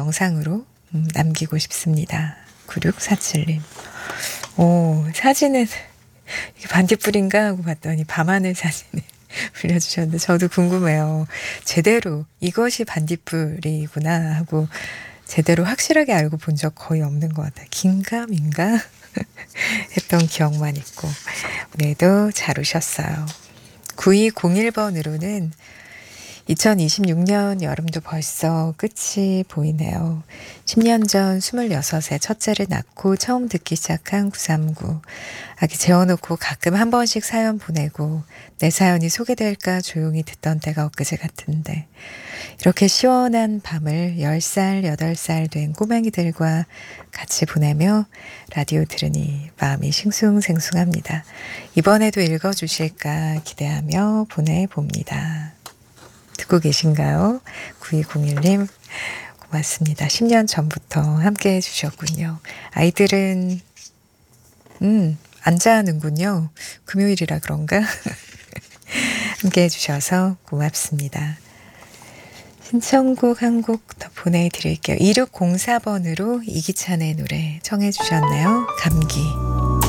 영상으로 남기고 싶습니다. 9647님. 오, 사진은 이게 반딧불인가 하고 봤더니 밤하늘 사진을 올려주셨는데 저도 궁금해요. 제대로 이것이 반딧불이구나 하고 제대로 확실하게 알고 본 적 거의 없는 것 같아요. 긴가민가 했던 기억만 있고 오늘도 잘 오셨어요. 9201번으로는 2026년 여름도 벌써 끝이 보이네요. 10년 전 26에 첫째를 낳고 처음 듣기 시작한 939. 아기 재워놓고 가끔 한 번씩 사연 보내고 내 사연이 소개될까 조용히 듣던 때가 엊그제 같은데 이렇게 시원한 밤을 10살, 8살 된 꼬맹이들과 같이 보내며 라디오 들으니 마음이 싱숭생숭합니다. 이번에도 읽어주실까 기대하며 보내봅니다. 듣고 계신가요? 9201님 고맙습니다. 10년 전부터 함께 해주셨군요. 아이들은 안 자는군요. 금요일이라 그런가? 함께 해주셔서 고맙습니다. 신청곡 한 곡 더 보내드릴게요. 2604번으로 이기찬의 노래 청해 주셨네요. 감기.